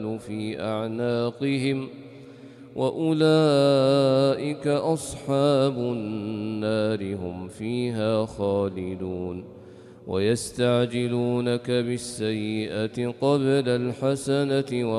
في أعناقهم وأولئك أصحاب النار هم فيها خالدون ويستعجلونك بالسيئة قبل الحسنة